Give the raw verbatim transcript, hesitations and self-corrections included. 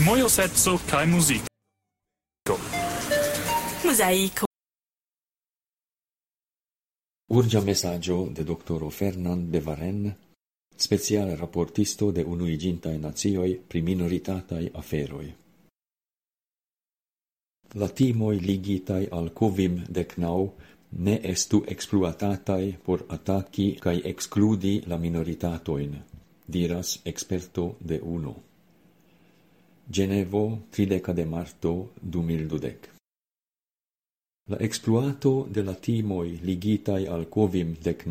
Mojoseco kaj muziko. Mosaico. Urgia messaggio de doctoro Fernand de Varenne, speciale rapportisto de Unuigintae Nazioi pri minoritatai aferoi. La timoi ligitai al covim decnau ne estu exploatatai por attacchi cae excludi la minoritatoin, diras experto de UNO. Genevo, trideca de marto du mil dudec. La exploato de la timoi ligitai al covim decnau